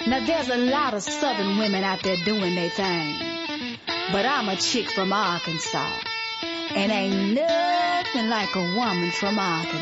Now there's a lot of southern women out there doing their thing, but I'm a chick from Arkansas, and ain't nothing like a woman from Arkansas.